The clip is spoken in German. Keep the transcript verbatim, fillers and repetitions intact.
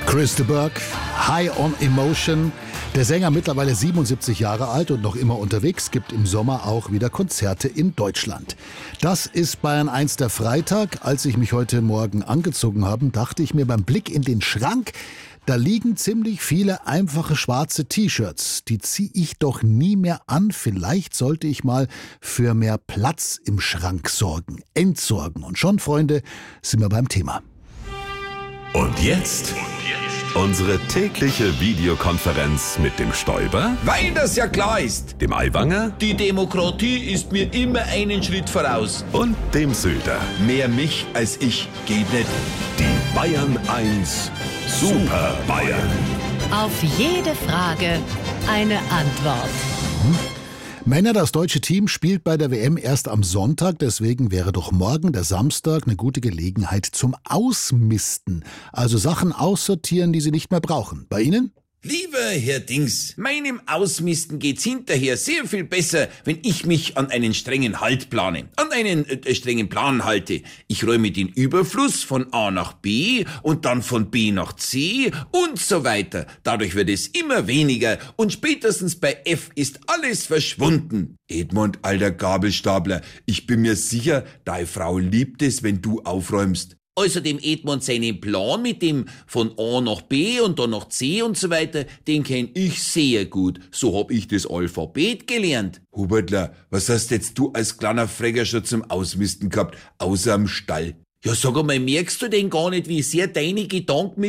Chris de Burgh, High on Emotion. Der Sänger, mittlerweile siebenundsiebzig Jahre alt und noch immer unterwegs, gibt im Sommer auch wieder Konzerte in Deutschland. Das ist Bayern eins der Freitag. Als ich mich heute Morgen angezogen habe, dachte ich mir beim Blick in den Schrank, da liegen ziemlich viele einfache schwarze T-Shirts. Die ziehe ich doch nie mehr an. Vielleicht sollte ich mal für mehr Platz im Schrank sorgen, entsorgen. Und schon, Freunde, sind wir beim Thema. Und jetzt unsere tägliche Videokonferenz mit dem Stoiber, Weil das ja klar ist. dem Aiwanger Die Demokratie ist mir immer einen Schritt voraus. und dem Söder. Mehr mich als ich geht nicht. Die Bayern eins Super Bayern. Auf jede Frage eine Antwort. Männer, das deutsche Team spielt bei der W M erst am Sonntag, deswegen wäre doch morgen, der Samstag, eine gute Gelegenheit zum Ausmisten. Also Sachen aussortieren, die sie nicht mehr brauchen. Bei Ihnen? Lieber Herr Dings, meinem Ausmisten geht's hinterher sehr viel besser, wenn ich mich an einen strengen Halt plane, an einen äh, strengen Plan halte. Ich räume den Überfluss von A nach B und dann von B nach C und so weiter. Dadurch wird es immer weniger und spätestens bei F ist alles verschwunden. Edmund, alter Gabelstapler, ich bin mir sicher, deine Frau liebt es, wenn du aufräumst. Außerdem Edmund seinen Plan mit dem von A nach B und dann nach C und so weiter, den kenn ich sehr gut. So hab ich das Alphabet gelernt. Hubertler, was hast jetzt du als kleiner Fregger schon zum Ausmisten gehabt, außer am Stall? Ja, sag einmal, merkst du denn gar nicht, wie sehr deine Gedanken mit